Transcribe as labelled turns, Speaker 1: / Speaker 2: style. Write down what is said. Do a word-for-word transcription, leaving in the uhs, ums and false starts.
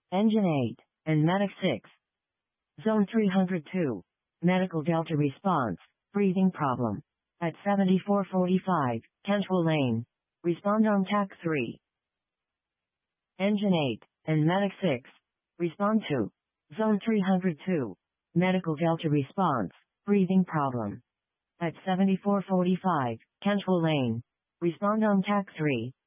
Speaker 1: Engine eight, and Medic six. Zone three hundred two. Medical Delta response, breathing problem. At seventy-four forty-five, Kenchwell Lane. Respond on T A C three. Engine eight, and Medic six. Respond to Zone three hundred two. Medical Delta response, breathing problem. At seventy-four forty-five, Kenchwell Lane. Respond on T A C three.